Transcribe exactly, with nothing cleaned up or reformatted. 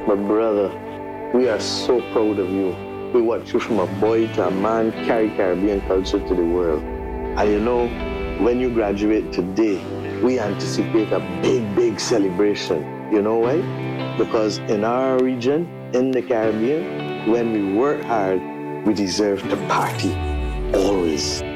My brother, we are so proud of you. We watch you from a boy to a man, carry Caribbean culture to the world. And you know, when you graduate today, we anticipate a big, big celebration. You know why? Because in our region, in the Caribbean, when we work hard, we deserve to party. Always.